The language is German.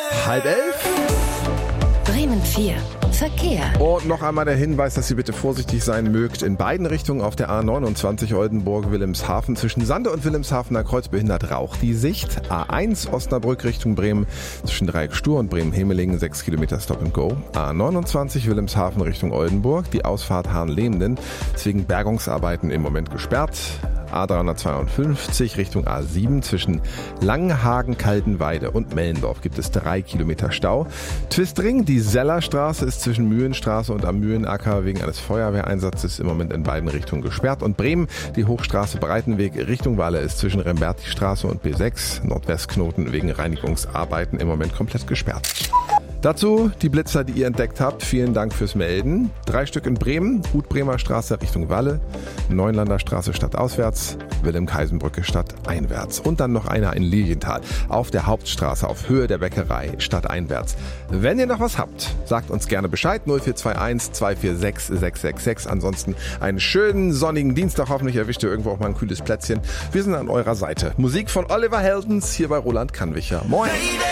10:30. Bremen 4. Verkehr. Und noch einmal der Hinweis, dass ihr bitte vorsichtig sein mögt. In beiden Richtungen auf der A29 Oldenburg-Wilhelmshaven zwischen Sande und Wilhelmshavener Kreuz behindert Rauch die Sicht. A1 Osnabrück Richtung Bremen zwischen Dreieck-Stur und Bremen-Hemelingen 6 Kilometer Stop and Go. A29 Wilhelmshaven Richtung Oldenburg, die Ausfahrt Hahn-Lehmenden, deswegen Bergungsarbeiten im Moment gesperrt. A352 Richtung A7 zwischen Langenhagen, Kaltenweide und Mellendorf gibt es 3 Kilometer Stau. Twistring, die Sellerstraße ist zwischen Mühlenstraße und am Mühlenacker wegen eines Feuerwehreinsatzes im Moment in beiden Richtungen gesperrt. Und Bremen, die Hochstraße Breitenweg Richtung Walle ist zwischen Remberti-Straße und B6 Nordwestknoten wegen Reinigungsarbeiten im Moment komplett gesperrt. Dazu die Blitzer, die ihr entdeckt habt. Vielen Dank fürs Melden. 3 Stück in Bremen, Hutbremer Straße Richtung Walle, Neunlander Straße stadtauswärts, Wilhelm-Kaisenbrücke stadteinwärts. Und dann noch einer in Lilienthal auf der Hauptstraße auf Höhe der Bäckerei stadteinwärts. Wenn ihr noch was habt, sagt uns gerne Bescheid. 0421 246 666. Ansonsten einen schönen sonnigen Dienstag. Hoffentlich erwischt ihr irgendwo auch mal ein kühles Plätzchen. Wir sind an eurer Seite. Musik von Oliver Heldens hier bei Roland Kannwicher. Moin!